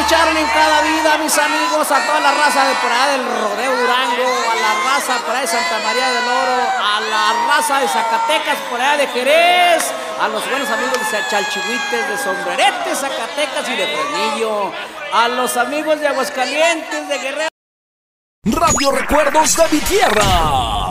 escucharon en cada vida, mis amigos, a toda la raza de por allá del Rodeo Durango, a la raza por allá de Santa María del Oro, a la raza de Zacatecas por allá de Jerez, a los buenos amigos de Chalchihuites, de Sombreretes, Zacatecas y de Fresnillo, a los amigos de Aguascalientes, de Guerrero. Radio Recuerdos de mi tierra.